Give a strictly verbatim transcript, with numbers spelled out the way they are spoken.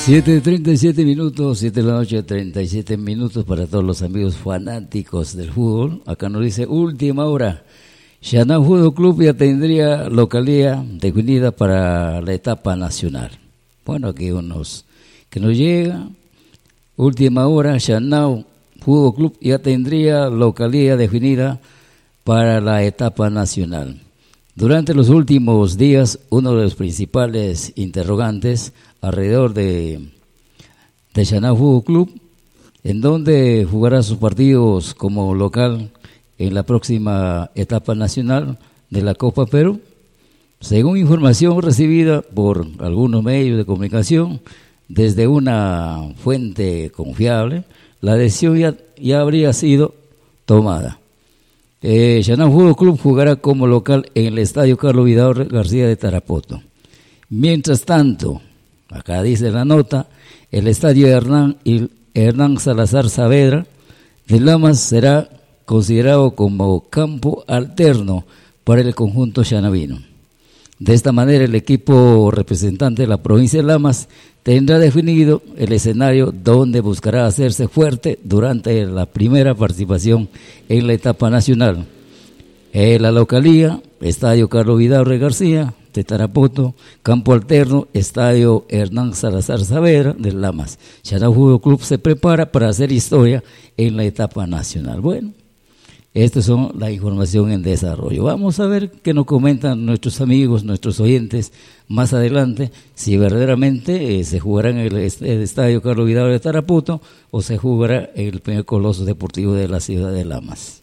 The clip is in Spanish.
siete treinta y siete minutos, siete de la noche, treinta y siete minutos para todos los amigos fanáticos del fútbol. Acá nos dice última hora. Shanao Fútbol Club ya tendría localía definida para la etapa nacional. Bueno, aquí unos que nos llega. Última hora, Shanao Fútbol Club ya tendría localía definida para la etapa nacional. Durante los últimos días, uno de los principales interrogantes alrededor de, de Shanao Fútbol Club, en donde jugará sus partidos como local en la próxima etapa nacional de la Copa Perú. Según información recibida por algunos medios de comunicación, desde una fuente confiable, la decisión ya, ya habría sido tomada. Eh, Shanao Fútbol Club jugará como local en el estadio Carlos Vidal García de Tarapoto. Mientras tanto, acá dice la nota, el estadio Hernán, Hernán Salazar Saavedra de Lamas será considerado como campo alterno para el conjunto shanavino. De esta manera, el equipo representante de la provincia de Lamas tendrá definido el escenario donde buscará hacerse fuerte durante la primera participación en la etapa nacional. En la localía, Estadio Carlos Vidal García de Tarapoto, campo alterno, Estadio Hernán Salazar Saavedra de Lamas. Shanao Fútbol Club se prepara para hacer historia en la etapa nacional. Bueno, estas son la información en desarrollo. Vamos a ver qué nos comentan nuestros amigos, nuestros oyentes más adelante, si verdaderamente eh, se jugará en el, el Estadio Carlos Vidal de Tarapoto o se jugará en el primer Coloso Deportivo de la ciudad de Lamas.